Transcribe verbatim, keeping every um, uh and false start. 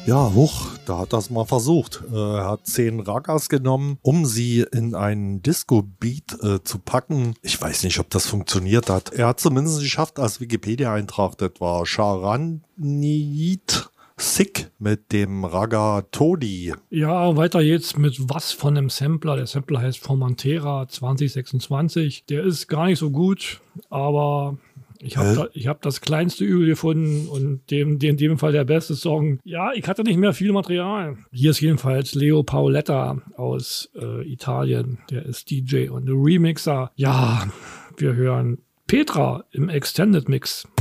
Ja, hoch, da hat das mal versucht. Äh, er hat zehn Ragas genommen, um sie in einen Disco-Beat äh, zu packen. Ich weiß nicht, ob das funktioniert hat. Er hat zumindest geschafft, als Wikipedia-Eintrag, das war Charanit Sick mit dem Raga Todi. Ja, weiter jetzt mit was von einem Sampler. Der Sampler heißt Formentera zwanzig sechsundzwanzig. Der ist gar nicht so gut, aber ich habe da, ich hab das kleinste Übel gefunden und dem, dem, in dem Fall der beste Song. Ja, ich hatte nicht mehr viel Material. Hier ist jedenfalls Leo Paoletta aus äh, Italien. Der ist D J und Remixer. Ja, wir hören Petra im Extended Mix.